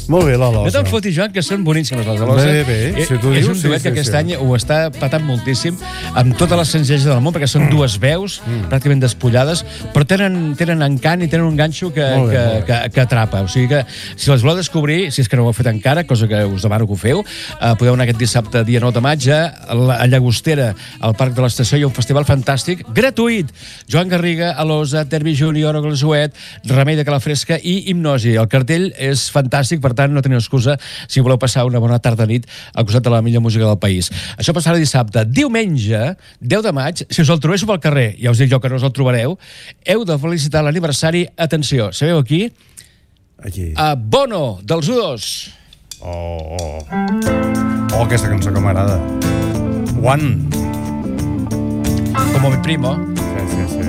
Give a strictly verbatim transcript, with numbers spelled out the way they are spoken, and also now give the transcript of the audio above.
Molt bé, la Losa. No te'n fotis, Joan, que són boníssimes les Alosa. Bé, bé, si tu és dius, un sí, duet que sí, aquest sí. any ho està patant moltíssim, amb tota la senzillesa del món, perquè són dues veus, Mm. pràcticament despullades, però tenen, tenen encant i tenen un ganxo que, Molt bé, que, molt bé. que, que atrapa. O sigui que, si les voleu descobrir, si és que no ho heu fet encara, cosa que us demano que ho feu, eh, podeu anar aquest dissabte, dia nou de maig, a, la- a Llagostera, al Parc de l'Estació. Hi ha un festival fantàstic, gratuït. Joan Garriga, Alosa, Terbi Júnior, Oglesuet, Remei de Calafresca i Hipnosi. El cartell és fantàstic, per tant, no teniu excusa si voleu passar una bona tarda-nit al costat de la millor música del país. Això passarà dissabte. Diumenge, deu de maig, si us el trobéssiu pel carrer, ja us dic jo que no us el trobareu, heu de felicitar l'aniversari. Atenció, sabeu aquí? Aquí. A Bono, dels U dos. Oh, oh. Oh, aquesta cançó que m'agrada. One. Como mi primo. Sí, sí, sí.